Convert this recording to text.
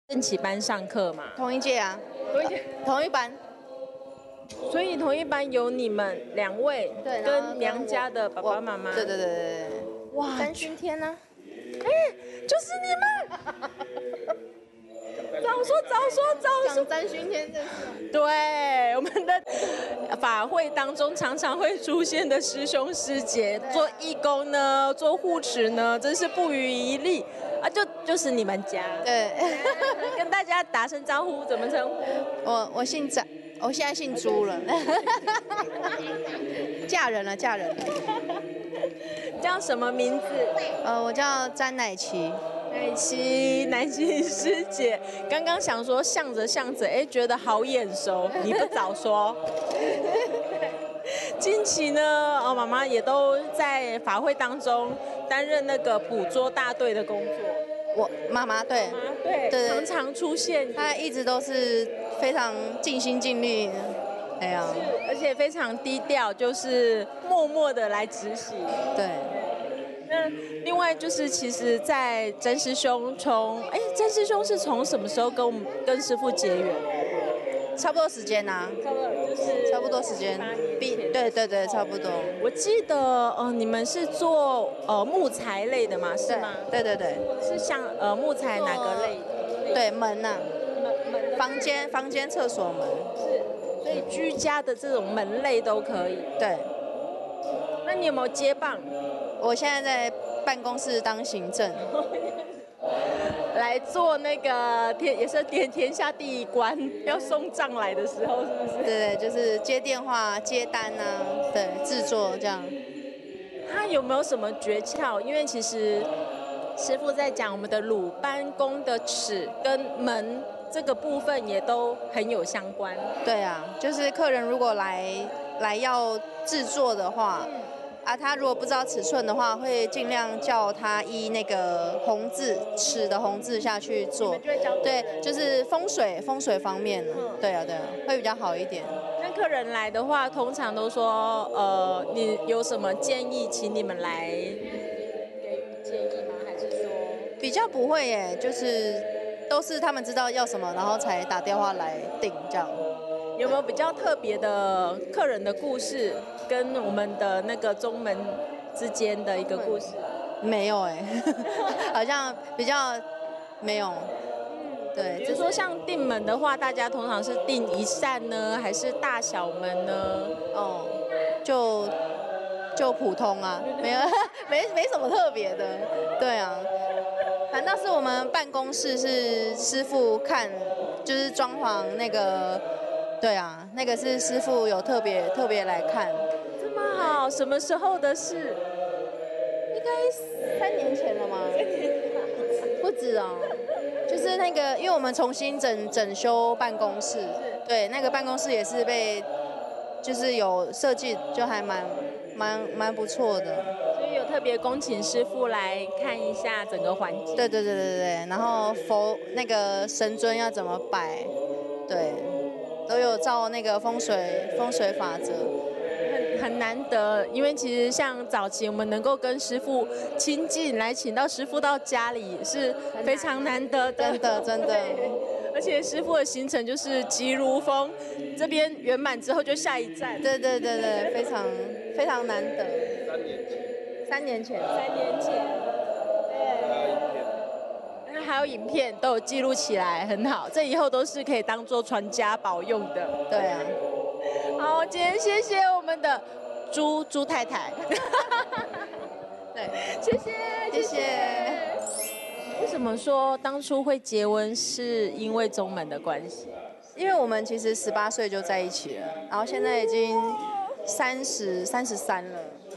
正起班上课嘛？ 同一届啊，同一班。 所以同一班有你们2位， 对， 跟娘家的爸爸妈妈。 对。 哇， 三旬天呢？ 就是你们！早说！ 讲三旬天这事。 对，我们的法会当中常常会出现的师兄师姐，做义工呢，做护持呢，真是不遗余力啊！就是你们家。 对， 跟大家打声招呼，怎么称呼？ 我姓张，我现在姓朱了，嫁人了。 叫什么名字？ 我叫詹乃琪。 乃琪师姐，刚刚想说向着，觉得好眼熟，你不早说。近期呢，妈妈也都在法会当中担任那个捕捉大队的工作。 我妈妈对， 常常出现， 她一直都是非常尽心尽力。哎呀， 而且非常低调，就是默默的来执行。 对。 那另外就是，其实，在詹师兄詹师兄是从什么时候跟师父结缘？ 差不多时间啊，差不多时间，对，差不多。 我记得你们是做木材类的嘛，是吗？ 对， 是像木材哪个类的？ 对，门呐， 门房间厕所门。 是，所以居家的这种门类都可以。 对。 那你有没有接棒？ 我现在在办公室当行政， 来做那个也是天下第一关，要送账来的时候，是不是？ 对，就是接电话、接单啊，对，制作这样。 他有没有什么诀窍？因为其实师父在讲我们的鲁班宫的尺跟门这个部分也都很有相关。 对啊，就是客人如果来要制作的话。他如果不知道尺寸的话，会尽量叫他依那个红字尺的红字下去做。对，就是风水方面，对啊，会比较好一点。 那客人来的话，通常都说，你有什么建议，请你们来给予建议吗？还是说比较不会耶，就是都是他们知道要什么，然后才打电话来订这样。 有没有比较特别的客人的故事，跟我们的那个宗门之间的一个故事？ 没有哎，好像比较没有。对， 比如说像订门的话，大家通常是订一扇呢，还是大小门呢？ 哦，就普通啊，没什么特别的。对啊，反倒是我们办公室是师父看，就是装潢那个。对啊，那个是师父有特别来看。 这么好，什么时候的事？ 应该3年前了吗？不止哦，就是那个，因为我们重新整修办公室，对，那个办公室也是就是有设计，就还蛮不错的。 所以有特别恭请师父来看一下整个环境。 对，然后那个神尊要怎么摆，对。都有照那个风水法则， 很难得，因为其实像早期我们能够跟师父亲近，来请到师父到家里是非常难得的， 真的。 而且师父的行程就是急如风，这边圆满之后就下一站。 对，非常难得。3年前。 还有影片都有记录起来，很好，这以后都是可以当做传家宝用的。 对啊， 好，今天谢谢我们的朱太太。 对， 谢谢。为什么说当初会结婚是因为宗门的关系？ 因为我们其实18岁就在一起了，然后现在已经33了。